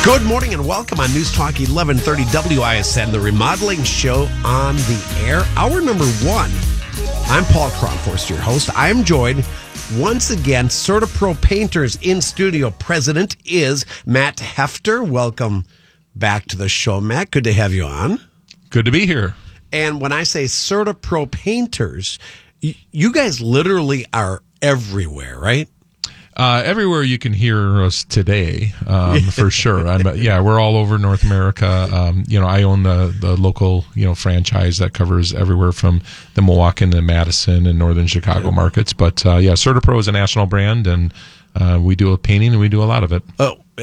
Good morning and welcome on News Talk 1130 WISN, the remodeling show on the air. Hour number one. I'm Paul Cronforst, your host. I'm joined once again, CertaPro Painters in studio. President is Matt Hefter. Welcome back to the show, Matt. Good to have you on. Good to be here. And when I say CertaPro Painters, you guys literally are everywhere, right? Everywhere you can hear us today, for sure. We're all over North America. I own the local, franchise that covers everywhere from the Milwaukee to Madison and northern Chicago markets. But CertaPro is a national brand, and we do a painting, and we do a lot of it.